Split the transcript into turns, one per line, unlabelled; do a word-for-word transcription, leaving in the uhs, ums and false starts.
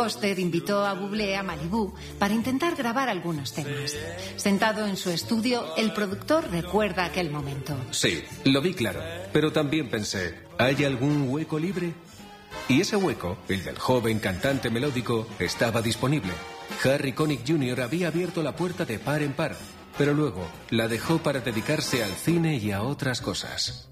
Foster invitó a Bublé a Malibú para intentar grabar algunos temas. Sentado en su estudio, el productor recuerda aquel momento.
Sí, lo vi claro, pero también pensé, ¿hay algún hueco libre? Y ese hueco, el del joven cantante melódico, estaba disponible. Harry Connick junior había abierto la puerta de par en par, pero luego la dejó para dedicarse al cine y a otras cosas.